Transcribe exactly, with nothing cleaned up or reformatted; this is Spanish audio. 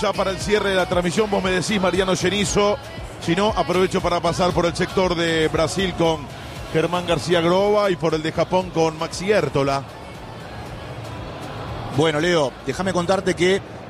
Ya para el cierre de la transmisión, vos me decís, Mariano Genizo. Si no, aprovecho para pasar por el sector de Brasil con Germán García Groba y por el de Japón con Maxi Hértola. Bueno, Leo, déjame contarte que